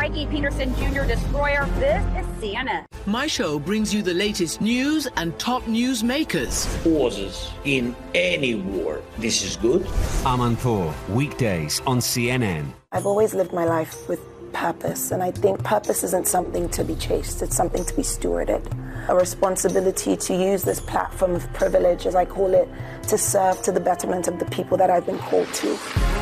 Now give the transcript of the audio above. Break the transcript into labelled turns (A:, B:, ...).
A: Mikey Peterson Jr. Destroyer. This is CNN.
B: My show brings you the latest news and top news makers.
C: Pauses in any war. This is good.
D: Amanpour, weekdays on CNN.
E: I've always lived my life with purpose, and I think purpose isn't something to be chased, it's something to be stewarded. A responsibility to use this platform of privilege, as I call it, to serve to the betterment of the people that I've been called to.